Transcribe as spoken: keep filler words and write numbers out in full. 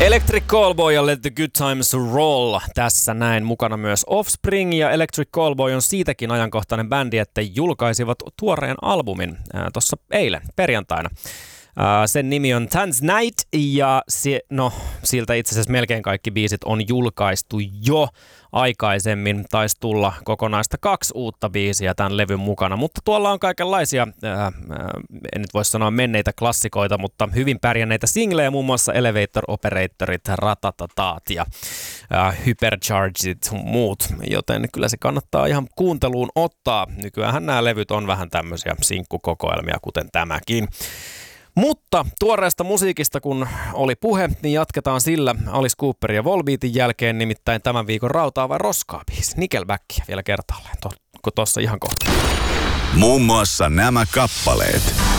Electric Callboy ja Let the Good Times Roll. Tässä näin mukana myös Offspring, ja Electric Callboy on siitäkin ajankohtainen bändi, että julkaisivat tuoreen albumin tuossa eilen perjantaina. Uh, sen nimi on Tanzanite, ja se, no, siltä itse asiassa melkein kaikki biisit on julkaistu jo aikaisemmin. Taisi tulla kokonaista kaksi uutta biisiä tämän levyn mukana, mutta tuolla on kaikenlaisia, uh, uh, en nyt voi sanoa menneitä klassikoita, mutta hyvin pärjänneitä singlejä, muun muassa Elevator Operatorit, Ratatataat ja uh, Hypercharged muut, joten kyllä se kannattaa ihan kuunteluun ottaa. Nykyäänhän nämä levyt on vähän tämmöisiä sinkkukokoelmia, kuten tämäkin. Mutta tuoreesta musiikista kun oli puhe, niin jatketaan sillä Alice Cooperin ja Volbeatin jälkeen, nimittäin tämän viikon Rautaa vai roskaa -biisi. Nickelbackia vielä kertaalleen, tuossa ihan kohta. Muun muassa nämä kappaleet.